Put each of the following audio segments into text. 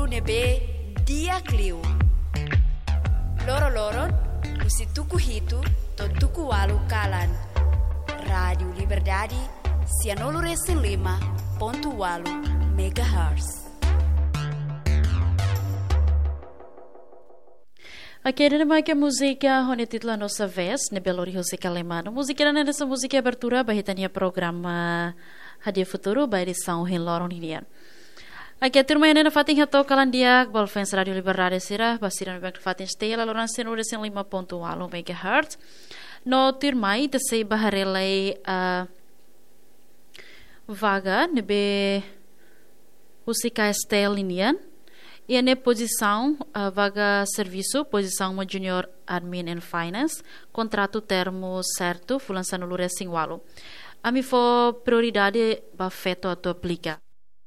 nebe dia Clio. Loro-loron, musi tuku hitu, to tuku walu kalan. Rádio Liberdade, 105.8 MHz. Aqui nama que música onde titula nossa vez ne Belo Horizonte alemão. Música nessa música abertura bahitania programa Hadia Futuro by edição Hinloron Indian. Aqui a turma ainda fatin hato kalandia Bolfens Radio Liberdade Sirah basiran bank fatin stay la loran senur 5.8 MHz. No turma ite sei baharelai vaga nebe música style Indian. E na posição, vaga serviço, posição uma Junior Admin and Finance, contrato termo certo, fulançando lure singwalo. A mim foi prioridade para feito a tu aplica.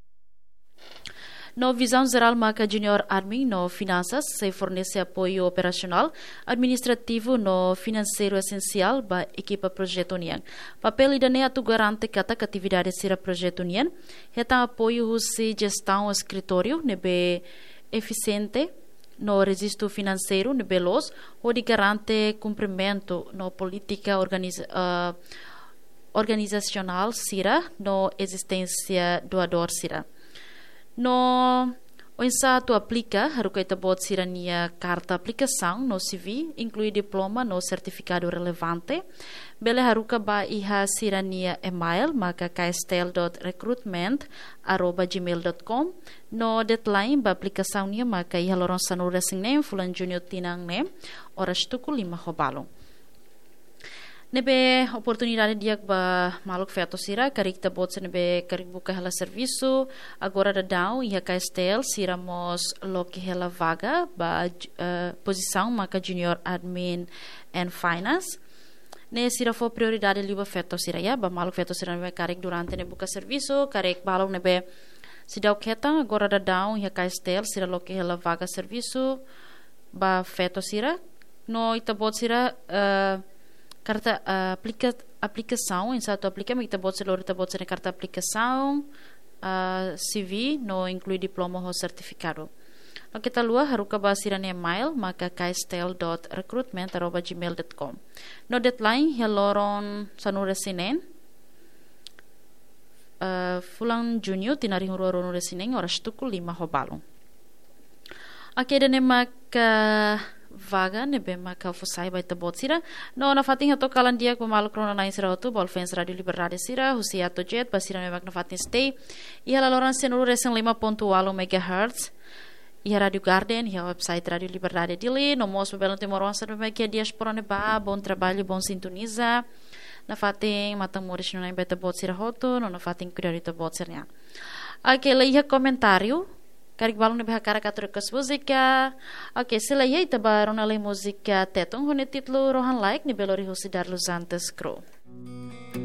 No visão geral, marca Junior Admin no finanças, se fornece apoio operacional, administrativo no financeiro essencial para equipa projeto União. Papel idane atu garante que a atividade será projeto União, reta apoio se gestão escritório, nebe eficiente no registro financeiro nebe los, onde garante cumprimento no política organizacional sira, no existência doador sira. No insato aplica, harukaita bot sirania carta aplicação no CV, inclui diploma no certificado relevante. Bele haruka ba iha sirania email maka kstel.recruitment@gmail.com. No deadline ba aplicação nia maka iha loron sanura singnem fulan junior tinang ne horas tuku 5 hobalong. Nebe oportunidade dia ba maluk feto sira karik ta bot nebe karik buka hela serviço agora da down e a Castel siramos loki hela vaga ba posição maka Junior Admin and Finance. Ne sira fo prioridade liba feto sira ya ba maluk feto sira nebe karik durante ne buka serviço karik balong nebe sidau keta agora da down e a Castel sira loki hela vaga serviço ba feto sira no ita bot sira carta aplicação, em certo aplicação, kita bot na carta aplicação, CV, no inclui diploma ou certificado. No kita lua haruka basira ne email maka kstel.recruitment@gmail.com. No deadline loron sanura sinen. Fulang Junior tinari huru sinen horas tuku 5 hobalong. Aqui dene maka vaga nebe maka fusai baita bot sira no na fatin hato kalan dia ko maluk rona nain sira tu Bolfens Radio Liberdade sira husia to jet basira me na fatin stay e ela loran senuru resen 5.8 MHz e Radio Garden e a website Radio Liberdade dili no mos belo temoron sa me que diaspora ne ba bom trabalho bom sintoniza na fatin matamoris no nain baita bot sira hoto no na fatin priorita bot sira aquele ia comentário karik balong ne bahakara katurkas música. Ok, sila yai tabaron alay música tetong hunit titlo rohan like ni Belo Horizonte Darlos Antes Crow.